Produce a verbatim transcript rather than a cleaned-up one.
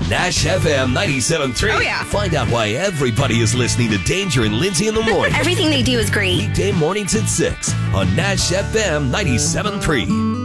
Nash F M ninety-seven point three. Oh, yeah. Find out why everybody is listening to Danger and Lindsay in the morning. Everything they do is great. Weekday mornings at six on Nash F M ninety-seven point three.